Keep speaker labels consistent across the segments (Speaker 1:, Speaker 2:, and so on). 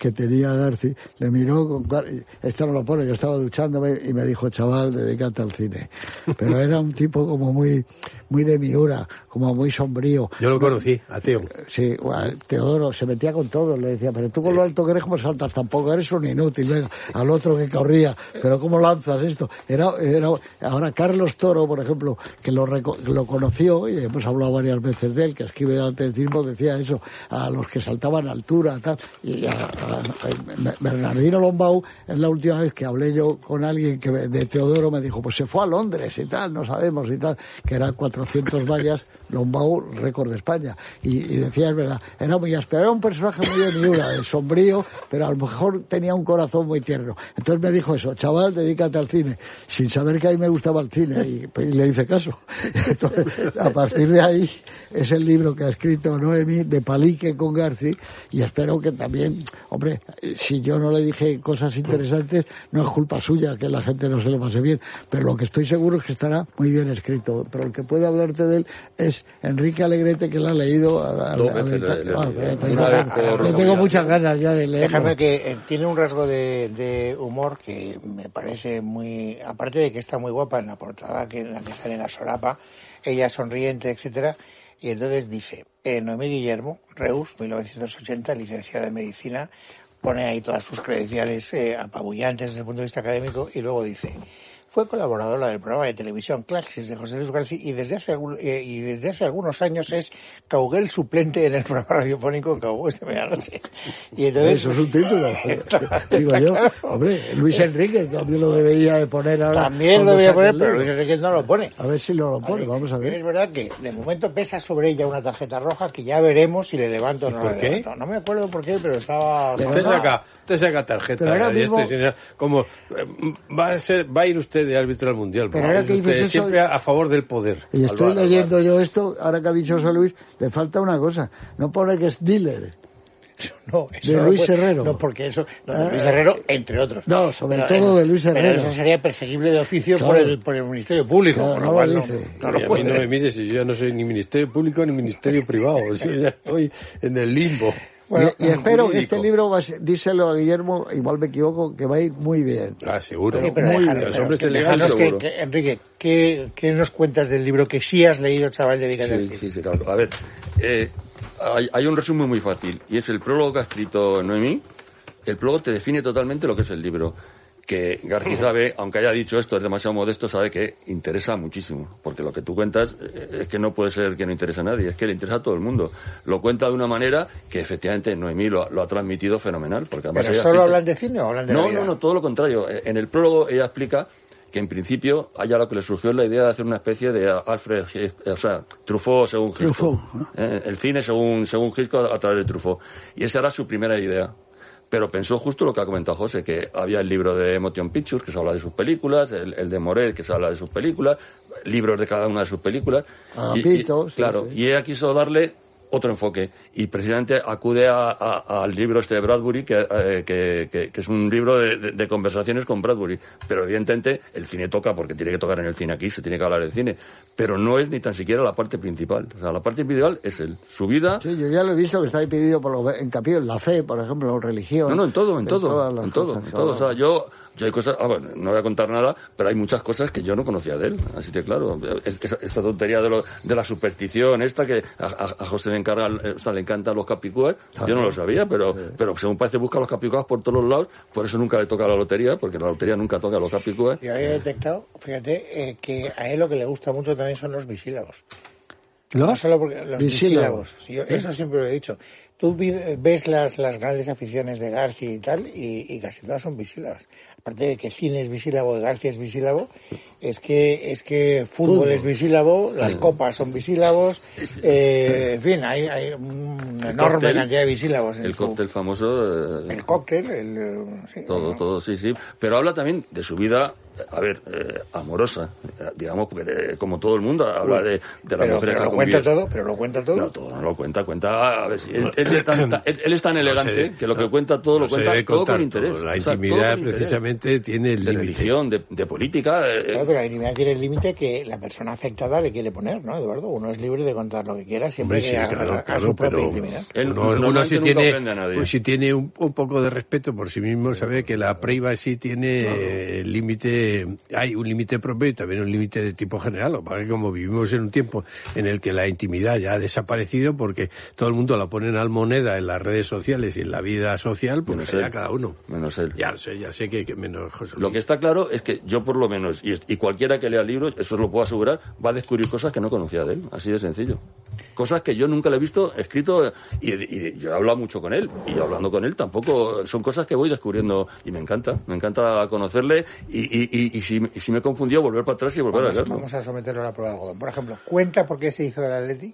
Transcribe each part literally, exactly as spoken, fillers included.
Speaker 1: que tenía Garci, le miró con cara, esto no lo pone, yo estaba duchándome y me dijo, chaval, dedícate al cine. Pero era un tipo como muy muy de miura, como muy sombrío.
Speaker 2: Yo lo conocí, a Teo.
Speaker 1: Sí, bueno, Teodoro se metía con todos, le decía, pero tú con lo alto que eres, ¿cómo saltas? Tampoco eres un inútil, venga, al otro que corría, pero ¿cómo lanzas esto? Era, era, ahora Carlos Toro, por ejemplo, que lo, lo conoció, y hemos hablado varias veces de él, que escribe de atletismo, decía eso, a los que saltaban a altura, tal, y a, a, a Bernardino Lombau, es la última vez que hablé yo con alguien que de Teodoro, me dijo, pues se fue a Londres y tal, no sabemos y tal, que era cuatrocientos vallas, Lombau, récord de España, y, y decía, es verdad, era muy áspero, era un personaje muy de miura, de sombrío, pero a lo mejor tenía un corazón muy tierno. Entonces me dijo eso, chaval, dedícate al cine, sin saber que a mí me gustaba el cine, y, y le hice caso. Entonces, a partir de ahí, es el libro que ha escrito Noemi, de Palique con Garci, y espero que también, hombre, si yo no le dije cosas interesantes, no es culpa suya que la gente no se lo pase bien, pero lo que estoy seguro es que estará muy bien escrito. Pero el que puede hablarte de él es Enrique Alegrete, que lo ha leído. A, a,
Speaker 3: Dos
Speaker 1: a,
Speaker 3: veces
Speaker 1: a,
Speaker 3: le-
Speaker 1: a,
Speaker 3: le-
Speaker 1: a,
Speaker 3: una vez por-
Speaker 1: yo tengo muchas ganas ya de leerlo.
Speaker 4: Déjame que eh, tiene un rasgo de, de humor que me parece muy... Aparte de que está muy guapa en la portada, que en la que sale la solapa, ella sonriente, etcétera. Y entonces dice, eh, Noemí Guillermo, Reus, mil novecientos ochenta, licenciada en Medicina, pone ahí todas sus credenciales eh, apabullantes desde el punto de vista académico, y luego dice... Fue colaboradora del programa de televisión Claxis de José Luis García y desde hace algún, eh, y desde hace algunos años es Cauguel suplente en el programa radiofónico Cauguel de Medianoche. Y entonces,
Speaker 1: eso es un título. Digo yo, hombre, Luis Enrique también lo debería de poner ahora.
Speaker 4: También lo debería poner, pero Luis Enrique no lo pone.
Speaker 1: A ver si lo, lo pone, vamos a ver.
Speaker 4: Es verdad que de momento pesa sobre ella una tarjeta roja que ya veremos si le levanto o no
Speaker 2: ¿Por
Speaker 4: le
Speaker 2: qué?
Speaker 4: levanto. No me acuerdo por qué, pero estaba...
Speaker 2: Usted saca, usted saca tarjeta.
Speaker 1: Pero ahora
Speaker 2: y
Speaker 1: mismo-
Speaker 2: este, como eh, va a ser, va a ir usted de árbitro al mundial.
Speaker 1: Pero
Speaker 2: ¿no?
Speaker 1: ahora que
Speaker 2: Es usted
Speaker 1: dices eso-
Speaker 2: siempre a, a favor del poder.
Speaker 1: Y estoy
Speaker 2: Al bar, al
Speaker 1: leyendo
Speaker 2: bar.
Speaker 1: yo esto, ahora que ha dicho José Luis, le falta una cosa. No pone que es dealer.
Speaker 4: No, eso
Speaker 1: De
Speaker 4: no
Speaker 1: Luis
Speaker 4: puede-
Speaker 1: Herrero.
Speaker 4: No, porque eso... No, de
Speaker 1: Ah.
Speaker 4: Luis Herrero, entre otros.
Speaker 1: No, sobre
Speaker 4: Pero,
Speaker 1: todo
Speaker 4: eh,
Speaker 1: de Luis
Speaker 4: Pero
Speaker 1: Herrero.
Speaker 4: eso sería perseguible de oficio
Speaker 1: Claro.
Speaker 4: por, el, por el Ministerio Público.
Speaker 1: Claro,
Speaker 4: por
Speaker 1: no
Speaker 4: lo
Speaker 1: lo
Speaker 4: cual no,
Speaker 1: dice.
Speaker 4: no
Speaker 2: Y
Speaker 4: lo
Speaker 2: a mí
Speaker 4: puede.
Speaker 2: no me mire si yo ya no soy ni ministerio público ni ministerio privado. Yo ya estoy en el limbo.
Speaker 4: Bueno,
Speaker 1: y, y espero que
Speaker 2: jurídico.
Speaker 1: este libro, va a ser- díselo a Guillermo, igual me equivoco, que va a ir muy bien.
Speaker 2: Ah, seguro.
Speaker 4: Sí, pero
Speaker 1: Muy
Speaker 4: déjalo,
Speaker 1: bien.
Speaker 2: Los
Speaker 4: pero
Speaker 2: hombres
Speaker 4: que-
Speaker 2: elegantes,
Speaker 4: déjanos que-
Speaker 3: seguro.
Speaker 4: que- Enrique, ¿qué, ¿qué nos cuentas del libro que sí has leído, chaval, dedícate al
Speaker 3: Sí,
Speaker 4: cine?
Speaker 3: sí, sí, claro. A ver, eh, hay, hay un resumen muy fácil, y es el prólogo que ha escrito Noemí. El prólogo te define totalmente lo que es el libro. Que García sabe, aunque haya dicho esto, es demasiado modesto, sabe que interesa muchísimo. Porque lo que tú cuentas eh, es que no puede ser que no interese a nadie, es que le interesa a todo el mundo. Lo cuenta de una manera que efectivamente Noemí lo, ha- lo ha transmitido fenomenal. Porque además
Speaker 4: ¿Pero
Speaker 3: ella
Speaker 4: solo
Speaker 3: cita-
Speaker 4: hablan de cine o hablan de la
Speaker 3: No,
Speaker 4: vida?
Speaker 3: no, no, todo lo contrario. Eh, En el prólogo ella explica que en principio a ella lo que le surgió es la idea de hacer una especie de Alfred, Hitchcock, o sea, Truffaut según Hitchcock.
Speaker 1: Truffaut, ¿no?
Speaker 3: Eh, el cine según, según Hitchcock a través de Truffaut. Y esa era su primera idea. Pero pensó justo lo que ha comentado José, que había el libro de Motion Pictures, que se habla de sus películas, el, el de Morel, que se habla de sus películas, libros de cada una de sus películas.
Speaker 1: Agapito,
Speaker 3: y, y-
Speaker 1: sí,
Speaker 3: claro,
Speaker 1: sí.
Speaker 3: y ella quiso darle otro enfoque, y precisamente acude a- a- al libro este de Bradbury, que, eh, que, que- que es un libro de, de- de conversaciones con Bradbury, pero evidentemente el cine toca, porque tiene que tocar en el cine aquí, se tiene que hablar del cine, pero no es ni tan siquiera la parte principal. O sea, la parte principal es él, su vida.
Speaker 1: Sí, yo ya lo he visto que está ahí pedido por los hincapié en la fe, por ejemplo, en religión.
Speaker 3: No, no, en todo, en todo,
Speaker 1: todas las
Speaker 3: en todo,
Speaker 1: cosas,
Speaker 3: en todo. O
Speaker 1: claro.
Speaker 3: sea, yo, yo hay cosas, ah, bueno, no voy a contar nada, pero hay muchas cosas que yo no conocía de él, así que claro, es- esa- esta tontería de, lo, de la superstición, esta que a, a- a José le encarga, eh, o sea, le encantan los capicúas, yo no lo sabía, pero, pero según parece busca los capicúas por todos los lados, por eso nunca le toca la lotería, porque la lotería nunca toca a los capicúas.
Speaker 4: Yo había detectado, fíjate, eh, que a él lo que le gusta mucho también son los bisílabos. No
Speaker 1: ¿Los?
Speaker 4: solo porque los
Speaker 1: Bisílabos.
Speaker 4: bisílabos. Yo eso siempre lo he dicho. Tú vi- ves las, las grandes aficiones de García y tal, y, y casi todas son bisílabas. Aparte de que cine es bisílabo, García es bisílabo, es que es que fútbol,
Speaker 1: Fútbol.
Speaker 4: es bisílabo, las copas son bisílabos, eh, en fin, hay, hay una
Speaker 3: El
Speaker 4: enorme
Speaker 3: cóctel,
Speaker 4: cantidad de bisílabos. En
Speaker 3: El
Speaker 4: su-
Speaker 3: cóctel famoso, eh,
Speaker 4: el cóctel, el, sí,
Speaker 3: todo,
Speaker 4: no.
Speaker 3: todo, sí, sí. Pero habla también de su vida a ver, eh, amorosa, digamos, porque eh, como todo el mundo habla de, de la
Speaker 4: pero,
Speaker 3: mujer
Speaker 4: pero
Speaker 3: que
Speaker 4: lo cuenta todo, pero lo cuenta todo.
Speaker 3: No, todo no lo cuenta, cuenta, a ver, si él, él, es tan, él, él es tan elegante no sé, que lo que cuenta todo
Speaker 2: no
Speaker 3: lo cuenta todo con interés.
Speaker 2: Todo. La
Speaker 3: o sea,
Speaker 2: intimidad precisamente tiene el
Speaker 3: de
Speaker 2: límite.
Speaker 3: religión, de, de política. Eh,
Speaker 4: claro, pero la intimidad tiene el límite que la persona afectada le quiere poner, ¿no, Eduardo? Uno es libre de contar lo que quiera, siempre
Speaker 2: Hombre,
Speaker 4: que
Speaker 2: sí,
Speaker 4: a,
Speaker 2: claro,
Speaker 4: a, a
Speaker 2: claro,
Speaker 4: su propia
Speaker 2: pero
Speaker 4: intimidad.
Speaker 3: Él,
Speaker 2: uno, uno si
Speaker 3: nunca
Speaker 2: tiene,
Speaker 3: ofende a nadie.
Speaker 2: pues si tiene un, un poco de respeto por sí mismo, sabe que la privacy tiene claro. límite, hay un límite propio y también un límite de tipo general. Lo que pasa es que como vivimos en un tiempo en el que la intimidad ya ha desaparecido porque todo el mundo la pone en almoneda en las redes sociales y en la vida social, pues menos allá él, cada uno.
Speaker 3: Menos él.
Speaker 2: Ya sé, ya sé que, que menos José Luis.
Speaker 3: Lo que está claro es que yo por lo menos, y, y cualquiera que lea libros, eso lo puedo asegurar, va a descubrir cosas que no conocía de él, así de sencillo. Cosas que yo nunca le he visto escrito y, y yo he hablado mucho con él y hablando con él tampoco son cosas que voy descubriendo y me encanta, me encanta conocerle y, y, y, y, si, y si me confundió volver para atrás y volver
Speaker 4: vamos,
Speaker 3: a verlo.
Speaker 4: Vamos a someterlo a la prueba de algodón. Por ejemplo, ¿cuenta por qué se hizo el Atleti?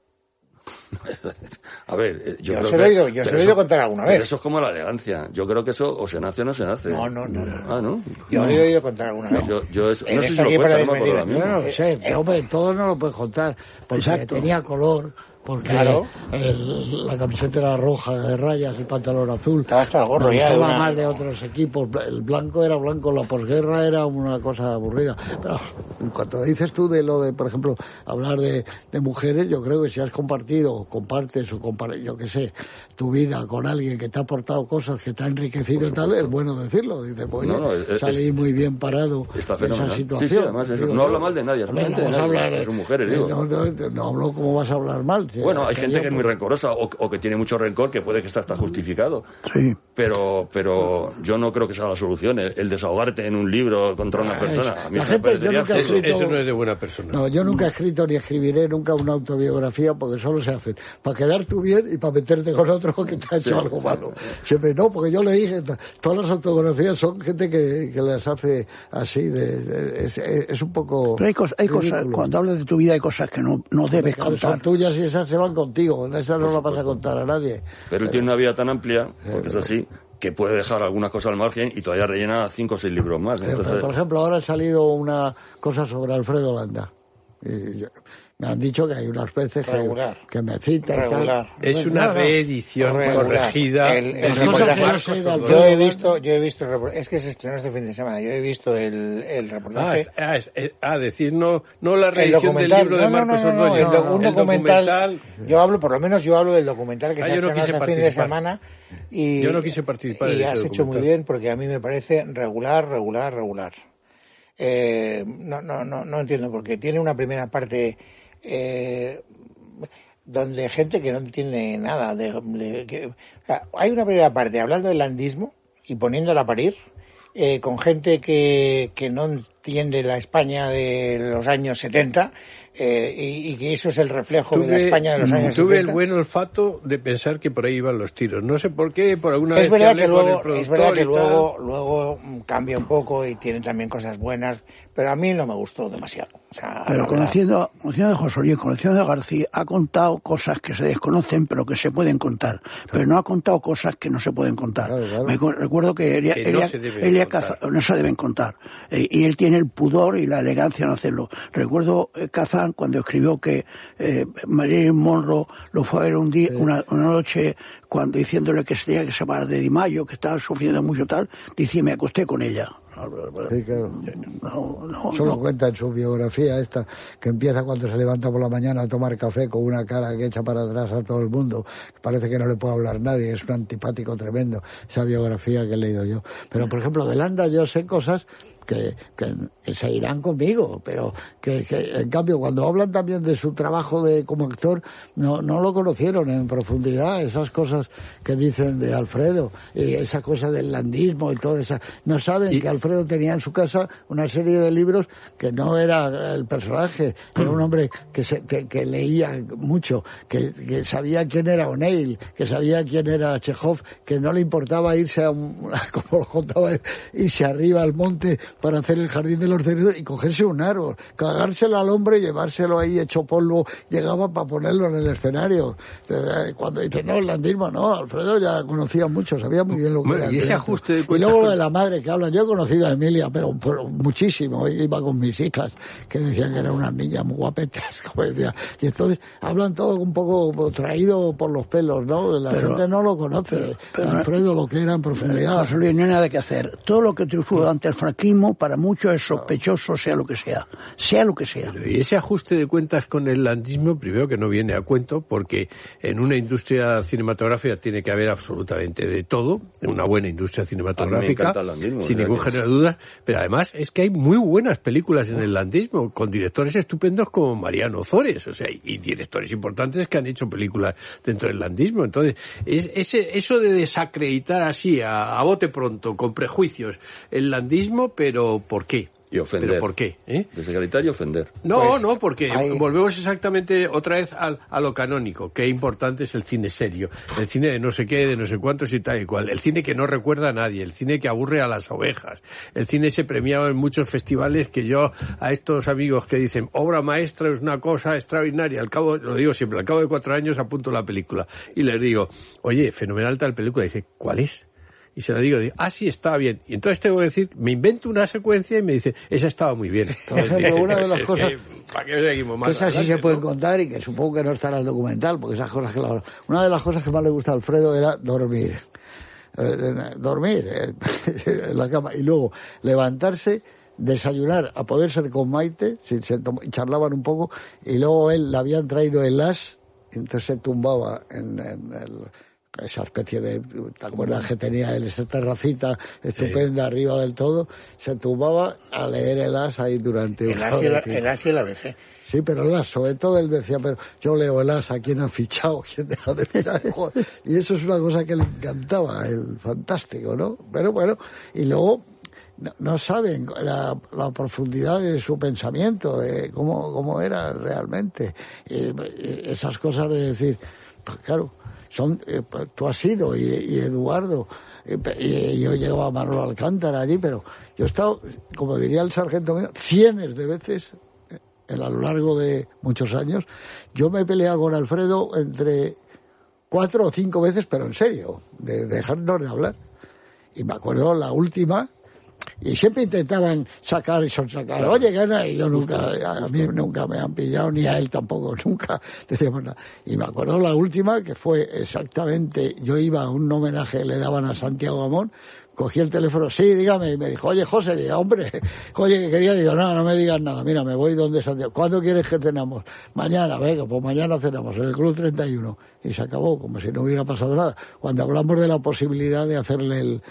Speaker 3: A ver, yo,
Speaker 4: yo
Speaker 3: creo
Speaker 4: se lo he oído, yo se lo he oído contar alguna vez.
Speaker 3: Pero eso es como la elegancia. Yo creo que eso o se nace o no se nace.
Speaker 4: No, no, no. no.
Speaker 3: Ah, ¿no?
Speaker 4: Yo lo he oído contar alguna vez.
Speaker 3: Yo, yo eso, no sé si
Speaker 4: aquí
Speaker 3: lo
Speaker 4: para
Speaker 3: cuenta, no me acuerdo
Speaker 1: Yo no lo sé, eh, hombre, todo no lo puedes contar, porque Exacto. tenía color, porque claro. el, la camiseta era roja de rayas y pantalón azul.
Speaker 4: Estaba hasta el gorro ya.
Speaker 1: Estaba
Speaker 4: una...
Speaker 1: más de otros equipos, el blanco era blanco, la posguerra era una cosa aburrida. Pero en cuanto dices tú de lo de, por ejemplo, hablar de, de mujeres, yo creo que si has compartido, compartes o compartes, yo qué sé, tu vida con alguien que te ha aportado cosas, que te ha enriquecido y tal, es bueno decirlo. Dice, pues no, no, es, salí es, muy bien parado
Speaker 3: está
Speaker 1: en esa situación.
Speaker 3: Sí, sí, además, eso, digo, no habla mal de nadie,
Speaker 1: no,
Speaker 3: de nadie,
Speaker 1: hablar,
Speaker 3: de sus mujeres, digo.
Speaker 1: No, no, no hablo como vas a hablar mal.
Speaker 3: Bueno, hay gente que es muy rencorosa o, o que tiene mucho rencor, que puede que está hasta justificado.
Speaker 1: Sí.
Speaker 3: Pero, pero yo no creo que sea la solución, el, el desahogarte en un libro contra una persona. A mí
Speaker 1: la gente, yo nunca he escrito,
Speaker 2: eso no es de buena persona.
Speaker 1: No, yo nunca he escrito ni escribiré nunca una autobiografía porque solo se hacen para quedar tú bien y para meterte con otro que te ha hecho sí, algo sí, malo. Sí. Siempre no, porque yo le dije, todas las autobiografías son gente que, que las hace así, de, de, es, es un poco...
Speaker 5: Pero hay, cos, hay cosas, cuando hablas de tu vida hay cosas que no, no debes
Speaker 1: claro,
Speaker 5: contar.
Speaker 1: Son tuyas y esas se van contigo, esas no las vas a contar a nadie.
Speaker 3: Pero él tiene una vida tan amplia, porque es así, que puede dejar algunas cosas al margen y todavía rellena cinco o seis libros más. Entonces...
Speaker 1: Pero, por ejemplo, ahora ha salido una cosa sobre Alfredo Landa. Y yo, me han dicho que hay unas veces que, que me citan y tal.
Speaker 2: Es una no, no. reedición regular. corregida.
Speaker 4: El, el el reportaje, yo he visto, yo he visto el reportaje, es que se estrenó este fin de semana, yo he visto el, el reportaje.
Speaker 2: Ah, es, es, ah, decir, no, no la reedición del libro de
Speaker 4: no,
Speaker 2: Marcos
Speaker 4: no, no,
Speaker 2: Ordóñez.
Speaker 4: No, no, un
Speaker 2: el
Speaker 4: documental,
Speaker 2: documental.
Speaker 4: Yo hablo, por lo menos yo hablo del documental que ah, se ha estrenado
Speaker 2: no
Speaker 4: este
Speaker 2: participar.
Speaker 4: fin de semana. Y,
Speaker 2: yo no quise participar.
Speaker 4: Y
Speaker 2: en
Speaker 4: has
Speaker 2: ese
Speaker 4: hecho muy bien porque a mí me parece regular, regular, regular. Eh, no, no, no, no entiendo porque tiene una primera parte eh, donde gente que no entiende nada de, de que, o sea, hay una primera parte hablando del landismo y poniéndola a parir eh, con gente que, que no entiende la España de los años setenta eh, y, y que eso es el reflejo tuve, de la España de los años
Speaker 2: tuve
Speaker 4: setenta.
Speaker 2: El buen olfato de pensar que por ahí iban los tiros. No sé por qué, por alguna
Speaker 4: es
Speaker 2: vez
Speaker 4: verdad
Speaker 2: que
Speaker 4: que luego,
Speaker 2: con el
Speaker 4: es verdad que luego,
Speaker 2: tal.
Speaker 4: luego cambia un poco y tiene también cosas buenas, pero a mí no me gustó demasiado. O sea,
Speaker 5: pero conociendo, conociendo a José Luis, conociendo a García, ha contado cosas que se desconocen pero que se pueden contar, claro. Pero no ha contado cosas que no se pueden contar. Claro, claro. Me recuerdo que, Elia,
Speaker 2: que
Speaker 5: Elia,
Speaker 2: no, se
Speaker 5: Elia Caza, no se deben contar eh, y él tiene el pudor y la elegancia en hacerlo. Recuerdo eh, Kazan cuando escribió que eh, Marilyn Monroe lo fue a ver un día, sí. una, una noche cuando diciéndole que se tenía que separar de Di Maio, que estaba sufriendo mucho tal, dice me acosté con ella.
Speaker 1: Sí, claro.
Speaker 5: No, no,
Speaker 1: Solo
Speaker 5: no.
Speaker 1: cuenta en su biografía esta, que empieza cuando se levanta por la mañana a tomar café con una cara que echa para atrás a todo el mundo. Parece que no le puede hablar nadie, es un antipático tremendo, esa biografía que he leído yo. Pero, por ejemplo, de Landa yo sé cosas que, que, que se irán conmigo, pero que, que en cambio cuando hablan también de su trabajo de como actor, no, no lo conocieron en profundidad, esas cosas que dicen de Alfredo, y esa cosa del landismo y todo eso. No saben y... que Alfredo tenía en su casa una serie de libros que no era el personaje, era un hombre que, se, que, que leía mucho, que, que sabía quién era O'Neill, que sabía quién era Chekhov, que no le importaba irse a un, como lo contaba, irse arriba al monte para hacer el jardín de los cerdos y cogerse un árbol, cagárselo al hombre, llevárselo ahí hecho polvo, llegaba para ponerlo en el escenario. Cuando dice, no, el landismo, no, Alfredo ya conocía mucho, sabía muy bien lo que
Speaker 2: bueno,
Speaker 1: era.
Speaker 2: Y ese ajuste de
Speaker 1: y luego lo de la madre que hablan, yo he conocido conocido a Emilia, pero, pero muchísimo. Iba con mis hijas, que decían que eran unas niñas muy guapetas, como decía. Y entonces hablan todo un poco traído por los pelos, ¿no? La pero, gente no lo conoce. Pero, pero, Alfredo, lo que era en profundidad.
Speaker 5: José Luis, no hay nada que hacer. Todo lo que triunfó ante el franquismo, para muchos es sospechoso, sea lo que sea. Sea lo que sea.
Speaker 2: Y ese ajuste de cuentas con el landismo, primero que no viene a cuento, porque en una industria cinematográfica tiene que haber absolutamente de todo, una buena industria cinematográfica, landismo, sin ningún género de dudas, pero además es que hay muy buenas películas en el landismo, con directores estupendos como Mariano Ozores, o sea, y directores importantes que han hecho películas dentro del landismo. Entonces, es, ese, eso de desacreditar así, a, a bote pronto, con prejuicios, el landismo, pero ¿por qué?
Speaker 3: Y ofender.
Speaker 2: ¿Pero por qué? ¿Eh?
Speaker 3: Desacreditar y ofender.
Speaker 2: No,
Speaker 4: pues,
Speaker 2: no, porque
Speaker 4: hay...
Speaker 2: volvemos exactamente otra vez al, a lo canónico. Qué importante es el cine serio. El cine de no sé qué, de no sé cuántos y tal y cual. El cine que no recuerda a nadie. El cine que aburre a las ovejas. El cine se premiaba en muchos festivales que yo a estos amigos que dicen obra maestra es una cosa extraordinaria. Al cabo, lo digo siempre, al cabo de cuatro años apunto la película. Y les digo, oye, fenomenal tal película. Y dice, ¿cuál es? Y se la digo, digo, ah, sí, estaba bien. Y entonces tengo que decir, me invento una secuencia y me dice, esa estaba muy bien.
Speaker 1: Entonces, dice, una de las cosas
Speaker 2: que, ¿para qué seguimos más
Speaker 1: que esas sí se
Speaker 2: ¿no?
Speaker 1: pueden contar y que supongo que no estará en el documental, porque esas cosas que la... Una de las cosas que más le gusta a Alfredo era dormir. Eh, dormir eh, en la cama. Y luego levantarse, desayunar, a poder ser con Maite, si se tom- charlaban un poco, y luego él le habían traído el as, y entonces se tumbaba en, en el... esa especie de, ¿te acuerdas que tenía él esa terracita estupenda sí. arriba del todo? Se tumbaba a leer el as ahí durante
Speaker 4: el as, y la, el as y el A B C.
Speaker 1: Sí, pero el as, sobre todo él decía, pero yo leo el as, ¿a quién ha fichado? ¿Quién deja de fichar? Y eso es una cosa que le encantaba, el fantástico, ¿no? Pero bueno, y luego no, no saben la, la profundidad de su pensamiento, de cómo, cómo era realmente. Y, y esas cosas de decir, pues claro, son eh, tú has sido y, y Eduardo y, y yo llegaba a Manolo Alcántara allí, pero yo he estado, como diría el sargento mío, cienes de veces en, a lo largo de muchos años. Yo me he peleado con Alfredo entre cuatro o cinco veces, pero en serio, de, de dejarnos de hablar. Y me acuerdo la última, y siempre intentaban sacar y sonsacar, oye, gana, y yo nunca, a mí nunca me han pillado, ni a él tampoco, nunca decíamos nada. Y me acuerdo la última, que fue exactamente, yo iba a un homenaje, le daban a Santiago Amón, cogí el teléfono, sí, dígame, y me dijo, oye, José, diga, hombre, oye, que quería, digo, no, no me digas nada, mira, me voy donde Santiago, ¿cuándo quieres que cenamos? Mañana, venga, pues mañana cenamos, en el Club treinta y uno, y se acabó, como si no hubiera pasado nada. Cuando hablamos de la posibilidad de hacerle el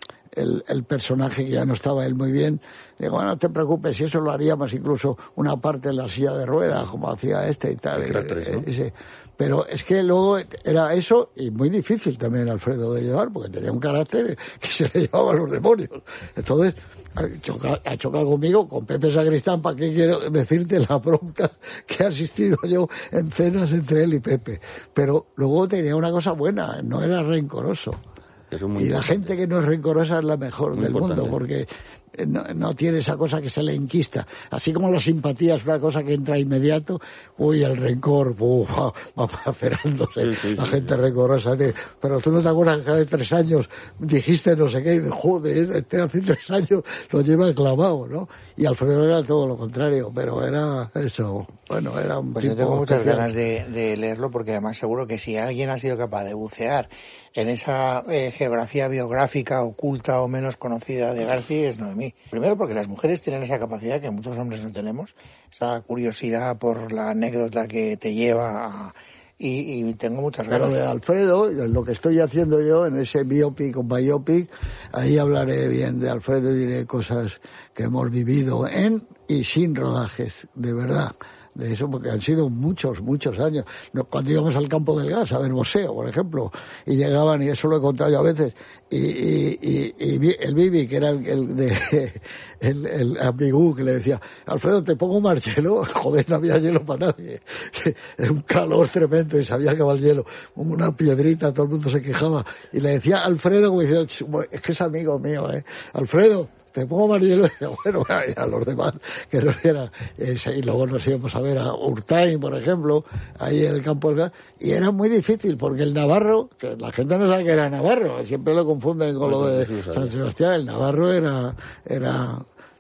Speaker 1: El, el personaje, que ya no estaba él muy bien, digo, bueno, no te preocupes, si eso lo haríamos incluso una parte en la silla de ruedas, como hacía este y tal.
Speaker 3: Y, tres, ¿no?
Speaker 1: ese. Pero es que luego era eso, y muy difícil también Alfredo de llevar, porque tenía un carácter que se le llevaba a los demonios. Entonces, choca, ha chocado conmigo, con Pepe Sacristán, ¿para qué quiero decirte la bronca que he asistido yo en cenas entre él y Pepe? Pero luego tenía una cosa buena, no era rencoroso. Y la
Speaker 3: importante.
Speaker 1: gente que no es rencorosa es la mejor muy del importante. Mundo, porque no, no tiene esa cosa que se le enquista. Así como la simpatía es una cosa que entra inmediato, uy, el rencor, uf, va, va macerándose. Sí, sí, la sí, gente sí. rencorosa. De, pero tú no te acuerdas que hace tres años dijiste no sé qué, y de, joder, este hace tres años lo lleva clavado, ¿no? Y Alfredo era todo lo contrario, pero era eso, bueno, era un
Speaker 4: pues
Speaker 1: tipo
Speaker 4: yo tengo muchas
Speaker 1: especial.
Speaker 4: ganas de, de leerlo, porque además seguro que si alguien ha sido capaz de bucear en esa eh, geografía biográfica oculta o menos conocida de García, es Noemí. Primero porque las mujeres tienen esa capacidad que muchos hombres no tenemos, esa curiosidad por la anécdota que te lleva a... Y, y tengo muchas ganas.
Speaker 1: Pero de Alfredo, lo que estoy haciendo yo en ese biopic o biopic, ahí hablaré bien de Alfredo y diré cosas que hemos vivido en y sin rodajes, de verdad. De eso, porque han sido muchos, muchos años. Cuando íbamos al Campo del Gas a ver boxeo, por ejemplo, y llegaban, y eso lo he contado yo a veces, y, y, y, y el Bibi, que era el, el de el, el amigú, que le decía, Alfredo, ¿te pongo más hielo? Joder, no había hielo para nadie. Era un calor tremendo y sabía que va el hielo, como una piedrita, todo el mundo se quejaba. Y le decía, Alfredo, como decía, es que es amigo mío, ¿eh? Alfredo, te pongo más hielo, y decía, bueno, y a los demás, que no era, eh, y luego nos íbamos a ver a Urtain, por ejemplo, ahí en el campo del gas, y era muy difícil, porque el navarro, que la gente no sabe que era navarro, siempre lo confunden con lo de San Sebastián, el navarro era, era,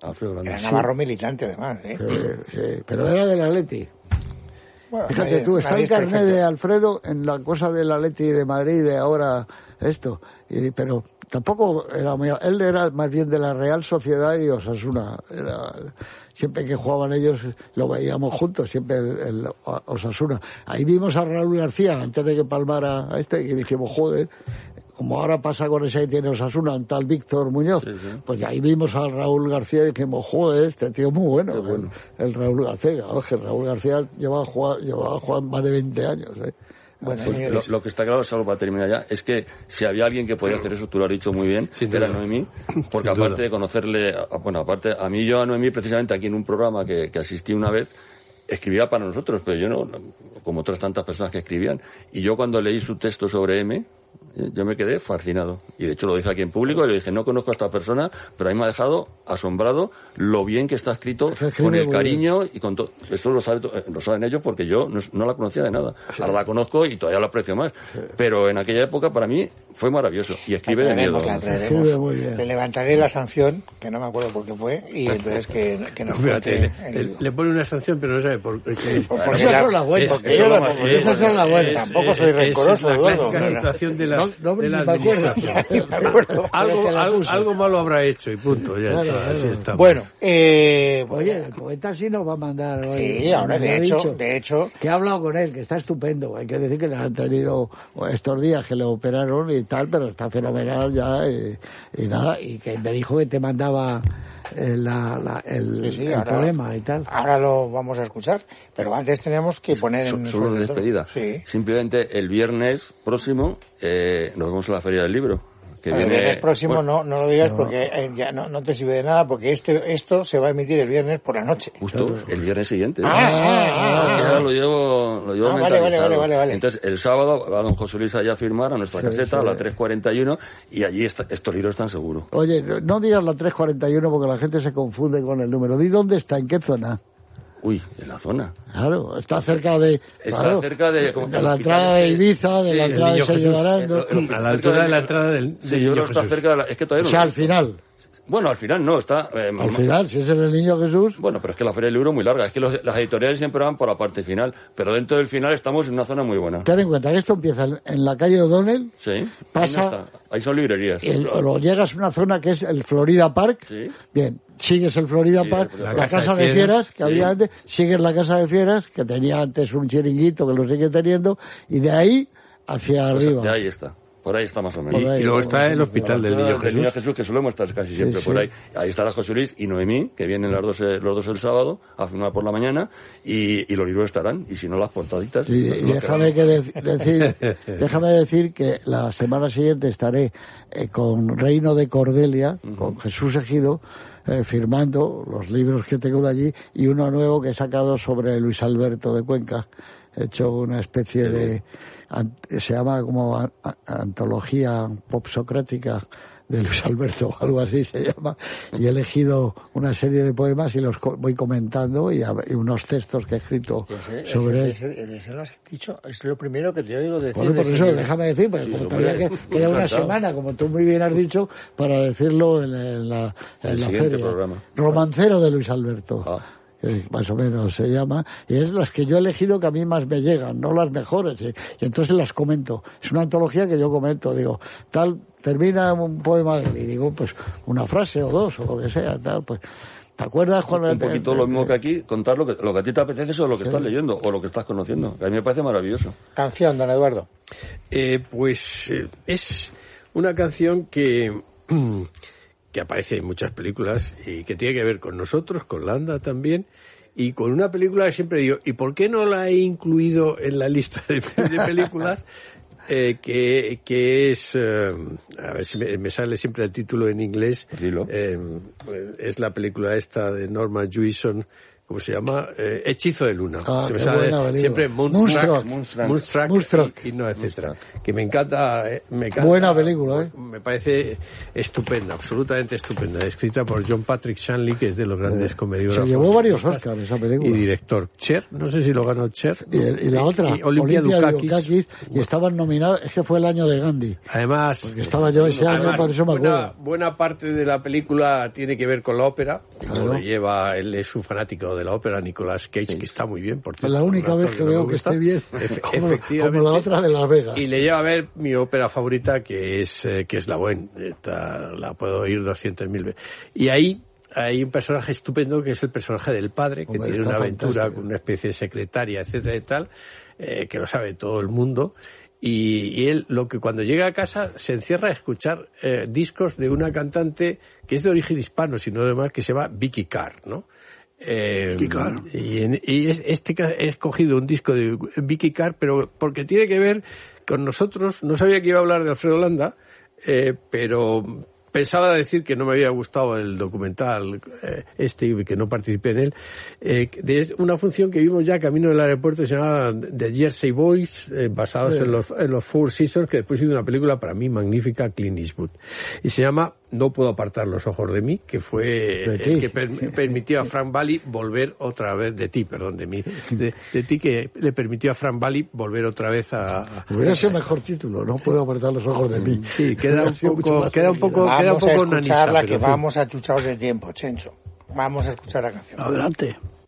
Speaker 4: era navarro militante además, ¿eh?
Speaker 1: Sí, sí, pero era del Atleti.
Speaker 4: Bueno,
Speaker 1: Fíjate
Speaker 4: nadie,
Speaker 1: tú, está
Speaker 4: nadie
Speaker 1: el carnet
Speaker 4: perfecto.
Speaker 1: de Alfredo en la cosa del Atleti de Madrid de ahora esto, y, pero tampoco era muy, él era más bien de la Real Sociedad y Osasuna, era, siempre que jugaban ellos lo veíamos juntos, siempre el, el Osasuna. Ahí vimos a Raúl García antes de que palmara a este y dijimos, joder, como ahora pasa con ese que tiene Osasuna, un tal Víctor Muñoz, sí, sí. Pues ahí vimos a Raúl García y dijimos, joder, este tío es muy bueno, bueno. El, el Raúl García, oye, Raúl García llevaba a jugar, llevaba a jugar más de veinte años, ¿eh?
Speaker 3: Bueno, pues lo, lo que está claro, salvo para terminar ya, es que si había alguien que podía hacer eso, tú lo has dicho muy bien, sí, era Noemí, porque Sin aparte duda. de conocerle, bueno, aparte, a mí yo a Noemí, precisamente aquí en un programa que, que asistí una vez, escribía para nosotros, pero yo no, como otras tantas personas que escribían, y yo cuando leí su texto sobre M, yo me quedé fascinado. Y de hecho lo dije aquí en público y le dije, no conozco a esta persona, pero a mí me ha dejado asombrado lo bien que está escrito, con el cariño y con todo. Esto lo, sabe, lo saben ellos porque yo no, no la conocía de nada. Sí. Ahora la conozco y todavía la aprecio más. Sí. Pero en aquella época para mí fue maravilloso. Y escribe de miedo.
Speaker 4: La traeremos. Le levantaré la sanción, que no me acuerdo por qué fue, y entonces que, que nos
Speaker 2: Fíjate, le, el... le pone una sanción, pero no sabe por qué.
Speaker 4: Porque esas son las buenas. Esas son las buenas. Tampoco soy rencoroso.
Speaker 2: Es la clásica situación de la... No, no, de la administración. algo, algo, algo malo habrá hecho y punto. Ya claro, está, así está.
Speaker 4: Bueno, eh,
Speaker 1: oye, el poeta sí nos va a mandar.
Speaker 4: Sí,
Speaker 1: hoy,
Speaker 4: ahora de hecho, dicho, de hecho.
Speaker 1: Que he hablado con él, que está estupendo. Hay que decir que le han tenido estos días que le operaron y tal, pero está fenomenal ya y, y nada. Y que me dijo que te mandaba la, la, el, sí, sí, el ahora, poema y tal.
Speaker 4: Ahora lo vamos a escuchar, pero antes tenemos que poner en...
Speaker 3: Solo de despedida.
Speaker 4: Sí.
Speaker 3: Simplemente el viernes próximo eh, nos vemos en la Feria del Libro. Que
Speaker 4: bueno,
Speaker 3: viene,
Speaker 4: el viernes próximo
Speaker 3: bueno,
Speaker 4: no, no lo digas
Speaker 1: no.
Speaker 4: porque eh, ya no, no te sirve de nada, porque este esto se va a emitir el viernes por la noche.
Speaker 3: Justo, el viernes siguiente.
Speaker 4: Ah, ah, ah,
Speaker 3: ah, lo llevo, lo llevo
Speaker 4: ah, vale, vale, vale, vale, vale.
Speaker 3: Entonces, el sábado va don José Luis allá a firmar a nuestra sí, caseta sí. a las tres cuarenta y uno y allí está, estos libros están seguros.
Speaker 1: Oye, no digas la tres cuarenta y uno porque la gente se confunde con el número. Di dónde está, en qué zona.
Speaker 3: Uy, en la zona.
Speaker 1: Claro, está cerca de...
Speaker 3: Está
Speaker 1: claro,
Speaker 3: cerca de...
Speaker 1: De la entrada de Ibiza, de sí, la entrada de Sello Arando...
Speaker 2: A la altura de la entrada del, del
Speaker 3: sí, yo creo que está cerca de la... Es que todavía
Speaker 1: o sea, al final...
Speaker 3: Bueno, al final no, está... Eh,
Speaker 1: al final, si ese es el Niño Jesús...
Speaker 3: Bueno, pero es que la Feria del Libro es muy larga. Es que los, las editoriales siempre van por la parte final. Pero dentro del final estamos en una zona muy buena.
Speaker 1: Ten en cuenta que esto empieza en la calle O'Donnell...
Speaker 3: Sí.
Speaker 1: Pasa...
Speaker 3: Ahí, no está. Ahí son librerías.
Speaker 1: Y lo llegas a una zona que es el Florida Park...
Speaker 3: Sí.
Speaker 1: Bien, sigues el Florida sí, Park, la, la casa, casa de, de fieras, fieras que sí. había antes, sigues la casa de fieras, que tenía antes un chiringuito, que lo sigue teniendo, y de ahí hacia
Speaker 3: pues
Speaker 1: arriba.
Speaker 3: De ahí está. Por ahí está más o menos.
Speaker 2: Y, y luego está el Hospital del Niño Jesús.
Speaker 3: El Niño Jesús, que solemos estar casi siempre sí, por ahí. Sí. Ahí estará José Luis y Noemí, que vienen las dos, los dos el sábado, a firmar por la mañana, y, y los libros estarán, y si no, las portaditas.
Speaker 1: Sí, y déjame, que de, decir, déjame decir que la semana siguiente estaré eh, con Reino de Cordelia, uh-huh. con Jesús Ejido, eh, firmando los libros que tengo de allí, y uno nuevo que he sacado sobre Luis Alberto de Cuenca. He hecho una especie sí. de... se llama como a, a, antología pop socrática de Luis Alberto, algo así se llama, y he elegido una serie de poemas y los co- voy comentando y, a, y unos textos que he escrito
Speaker 4: ese,
Speaker 1: sobre
Speaker 4: ese, ese, ese lo has dicho, es lo primero que te oigo decir.
Speaker 1: Bueno, por eso libro. Déjame decir, porque sí, como todavía queda una semana, como tú muy bien has dicho, para decirlo en, en la, en
Speaker 3: el
Speaker 1: la
Speaker 3: siguiente
Speaker 1: feria.
Speaker 3: Programa.
Speaker 1: Romancero de Luis Alberto.
Speaker 3: Ah.
Speaker 1: Más o menos se llama, y es las que yo he elegido que a mí más me llegan, no las mejores, y, y entonces las comento. Es una antología que yo comento, digo, tal, termina un poema de él, y digo, pues, una frase o dos, o lo que sea, tal, pues, ¿te acuerdas, Juan?
Speaker 3: Un poquito lo mismo que aquí, contar lo que, lo que a ti te apetece o lo que sí. estás leyendo, o lo que estás conociendo, que a mí me parece maravilloso.
Speaker 4: Canción, don Eduardo.
Speaker 2: Eh, pues, eh, es una canción que... que aparece en muchas películas y que tiene que ver con nosotros, con Landa también, y con una película que siempre digo, ¿y por qué no la he incluido en la lista de, de películas? Eh, que, que es, eh, a ver si me, me sale siempre el título en inglés, eh, es la película esta de Norman Jewison ¿cómo se llama? Eh, Hechizo de Luna.
Speaker 1: Ah,
Speaker 2: se me
Speaker 1: qué
Speaker 2: sale
Speaker 1: buena
Speaker 2: siempre
Speaker 1: Moonstruck.
Speaker 2: Moonstruck, Moonstruck,
Speaker 1: Moonstruck.
Speaker 2: y, y no, etcétera. Que me encanta, eh, me encanta.
Speaker 1: Buena película, ¿eh?
Speaker 2: Me parece estupenda, absolutamente estupenda. Escrita por John Patrick Shanley, que es de los grandes
Speaker 1: Eh,
Speaker 2: comediógrafos.
Speaker 1: Se llevó varios Oscars esa película.
Speaker 2: Y director. Cher, no sé si lo ganó Cher.
Speaker 1: Y, y la otra,
Speaker 2: y Olympia,
Speaker 1: Olympia
Speaker 2: Dukakis.
Speaker 1: Dukakis, y estaban nominados, es que fue el año de Gandhi.
Speaker 2: Además,
Speaker 1: Porque estaba yo ese año,
Speaker 2: además,
Speaker 1: por eso me
Speaker 2: buena,
Speaker 1: acuerdo.
Speaker 2: buena parte de la película tiene que ver con la ópera.
Speaker 1: Claro.
Speaker 2: Lo lleva, él es un fanático de la ópera, Nicolas Cage, sí. que está muy bien, por cierto.
Speaker 1: Es la única vez que veo que esté bien,
Speaker 2: Efe,
Speaker 1: como,
Speaker 2: efectivamente,
Speaker 1: como la otra de Las Vegas.
Speaker 2: Y le lleva a ver mi ópera favorita, que es eh, que es La Bohème. Esta, la puedo oír doscientas mil veces. Y ahí hay un personaje estupendo, que es el personaje del padre, que
Speaker 1: Hombre,
Speaker 2: tiene una aventura
Speaker 1: fantástico.
Speaker 2: con una especie de secretaria, etcétera y tal, eh, que lo sabe todo el mundo. Y, y él, lo que cuando llega a casa, se encierra a escuchar eh, discos de una cantante que es de origen hispano, sino demás, que se llama Vicky Carr, ¿no? Eh,
Speaker 5: Vicky Carr.
Speaker 2: Y, en, y es, este he escogido un disco de Vicky Carr, pero porque tiene que ver con nosotros. No sabía que iba a hablar de Alfredo Landa, eh, pero pensaba decir que no me había gustado el documental eh, este y que no participé en él, eh, de una función que vimos ya camino del aeropuerto, se llamaba The Jersey Boys, eh, basados sí. en los en los Four Seasons, que después hizo una película para mí magnífica, Clint Eastwood, y se llama No puedo apartar los ojos de mí, que fue el que per permitió a Frank Valli volver otra vez, de ti, perdón, de mí, de, de ti, que le permitió a Frank Valli volver otra vez a... a
Speaker 1: Hubiera sido mejor título, No puedo apartar los ojos de mí.
Speaker 2: Sí, queda un poco, queda un poco,
Speaker 4: vamos
Speaker 2: queda un poco
Speaker 4: a escucharla,
Speaker 2: nanista,
Speaker 4: que
Speaker 2: pero
Speaker 4: vamos achuchados de tiempo, Chencho. Vamos a escuchar la canción.
Speaker 5: Adelante.